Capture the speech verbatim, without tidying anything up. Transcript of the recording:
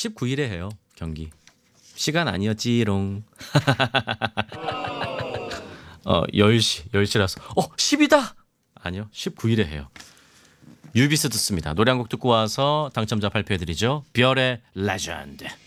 십구 일에 해요 경기. 시간 아니었지롱. 어 열 시 열 시라서 어 십이다. 아니요 십구 일에 해요. 율비스 듣습니다. 노래 한 곡 듣고 와서 당첨자 발표해드리죠. 별의 레전드.